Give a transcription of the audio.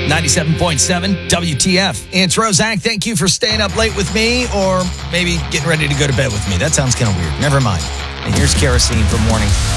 97.7 WTF. It's Roszak. Thank you for staying up late with me or maybe getting ready to go to bed with me. That sounds kind of weird. Never mind. And here's Kerosene for morning.